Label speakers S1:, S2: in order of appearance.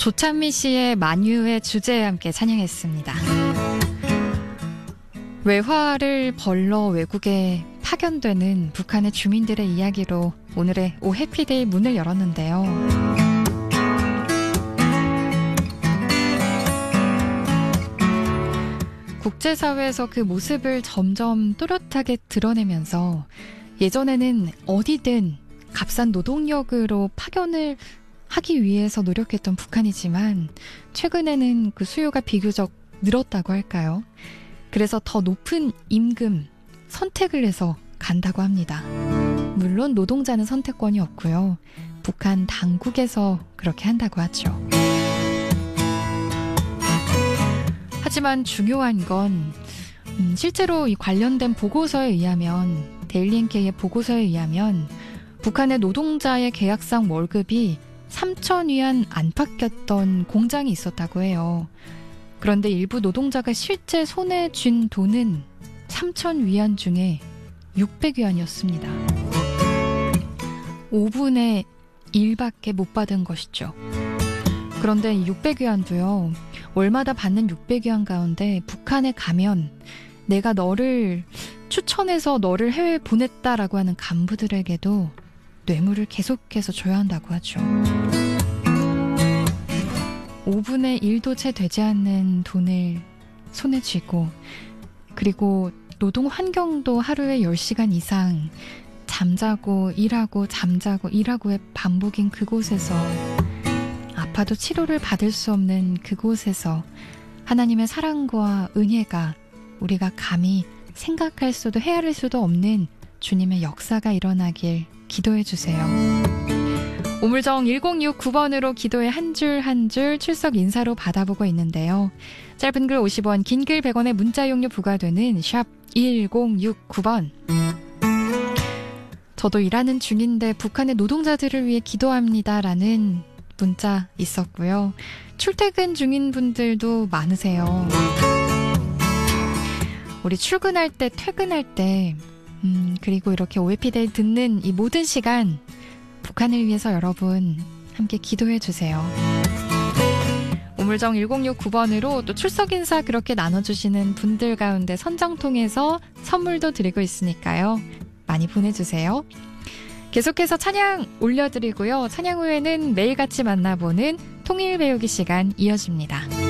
S1: 조찬미 씨의 만유의 주제에 함께 찬양했습니다. 외화를 벌러 외국에 파견되는 북한의 주민들의 이야기로 오늘의 오 해피데이 문을 열었는데요. 국제사회에서 그 모습을 점점 또렷하게 드러내면서 예전에는 어디든 값싼 노동력으로 파견을 하기 위해서 노력했던 북한이지만 최근에는 그 수요가 비교적 늘었다고 할까요? 그래서 더 높은 임금 선택을 해서 간다고 합니다. 물론 노동자는 선택권이 없고요. 북한 당국에서 그렇게 한다고 하죠. 하지만 중요한 건 실제로 이 관련된 보고서에 의하면 데일리NK의 보고서에 의하면 북한의 노동자의 계약상 월급이 3,000위안 안팎이었던 공장이 있었다고 해요. 그런데 일부 노동자가 실제 손에 쥔 돈은 3,000위안 중에 600위안이었습니다. 5분의 1밖에 못 받은 것이죠. 그런데 600위안도요. 월마다 받는 600위안 가운데 북한에 가면 내가 너를 추천해서 너를 해외에 보냈다라고 하는 간부들에게도 뇌물을 계속해서 줘야 한다고 하죠. 5분의 1도 채 되지 않는 돈을 손에 쥐고 그리고 노동 환경도 하루에 10시간 이상 잠자고 일하고 잠자고 일하고의 반복인 그곳에서 아파도 치료를 받을 수 없는 그곳에서 하나님의 사랑과 은혜가 우리가 감히 생각할 수도 헤아릴 수도 없는 주님의 역사가 일어나길 기도해 주세요. 우물정 1069번으로 기도의 한 줄 한 줄 출석 인사로 받아보고 있는데요. 짧은 글 50원, 긴 글 100원의 문자 용료 부과되는 샵 1069번. 저도 일하는 중인데 북한의 노동자들을 위해 기도합니다라는 문자 있었고요. 출퇴근 중인 분들도 많으세요. 우리 출근할 때, 퇴근할 때 그리고 이렇게 OFD에 듣는 이 모든 시간 북한을 위해서 여러분 함께 기도해 주세요. 우물정 1069번으로 또 출석 인사 그렇게 나눠주시는 분들 가운데 선정 통해서 선물도 드리고 있으니까요. 많이 보내주세요. 계속해서 찬양 올려드리고요. 찬양 후에는 매일같이 만나보는 통일 배우기 시간 이어집니다.